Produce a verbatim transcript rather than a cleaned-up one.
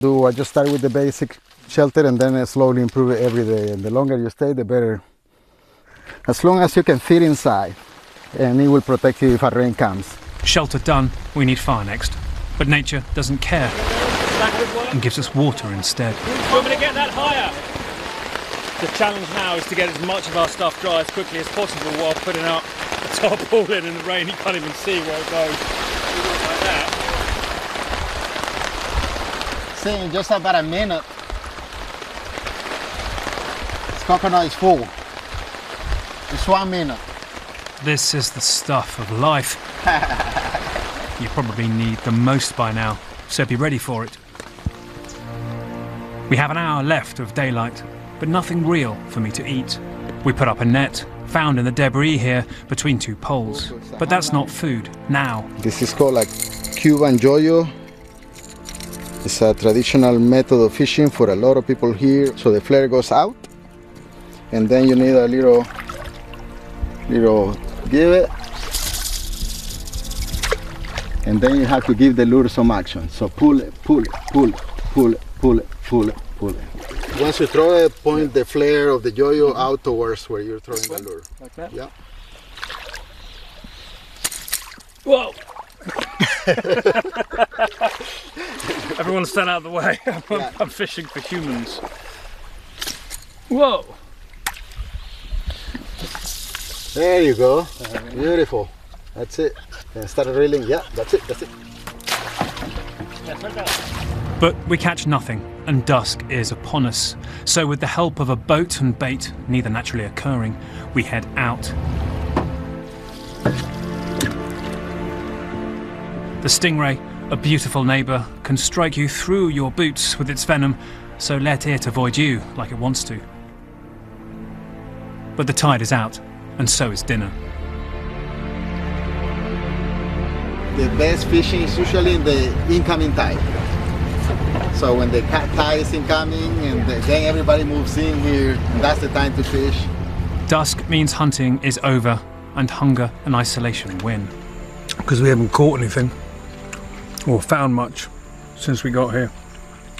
Do I just start with the basic shelter and then I slowly improve it every day. And the longer you stay, the better. As long as you can fit inside, and it will protect you if a rain comes. Shelter done, we need fire next. But nature doesn't care and gives us water instead. You want me to get that higher? The challenge now is to get as much of our stuff dry as quickly as possible while putting out a tarpaulin in the rain. You can't even see where it goes. Like that. See, in just about a minute, this coconut is full. It's one minute. This is the stuff of life. You probably need the most by now, so be ready for it. We have an hour left of daylight, but nothing real for me to eat. We put up a net, found in the debris here between two poles. But that's not food now. This is called like Cuban yo-yo. It's a traditional method of fishing for a lot of people here. So the flare goes out, and then you need a little, little give it. And then you have to give the lure some action. So pull it, pull it, pull it, pull it, pull it, pull it, pull it. Once you throw it, point the flare of the yo-yo out towards where you're throwing the lure. Like that? Yeah. Whoa! Everyone stand out of the way. I'm, Yeah. I'm fishing for humans. Whoa! There you go. Beautiful. That's it. And start reeling. Yeah, that's it. That's it. But we catch nothing, and dusk is upon us. So with the help of a boat and bait, neither naturally occurring, we head out. The stingray, a beautiful neighbour, can strike you through your boots with its venom, so let it avoid you like it wants to. But the tide is out, and so is dinner. The best fishing is usually in the incoming tide. So when the tide is incoming, and then everybody moves in here, and that's the time to fish. Dusk means hunting is over, and hunger and isolation win. Because we haven't caught anything or found much since we got here.